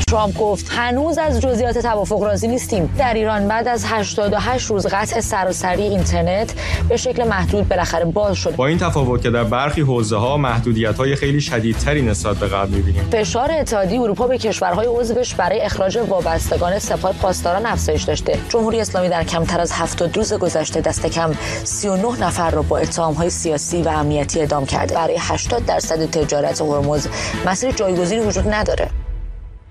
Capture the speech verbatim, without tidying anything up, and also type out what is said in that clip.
ترامپ گفت هنوز از جزئیات توافق راضی نیستیم. در ایران بعد از هشتاد و هشت روز قطع سراسری اینترنت به شکل محدود بالاخره باز شد. با این تفاوت که در برخی حوزه‌ها محدودیت‌های خیلی شدیدتری نسبت به قبل می‌بینیم. فشار اتحادیه اروپا به کشورهای عضوش برای اخراج وابستگان سپاه پاسداران افزایش داشته. جمهوری اسلامی در کمتر از هفتاد روز گذشته دست کم سی و نه نفر را با اتهام‌های سیاسی و امنیتی اعدام کرده. برای هشتاد درصد تجارت هرمز مسیر جایگزینی وجود نداره.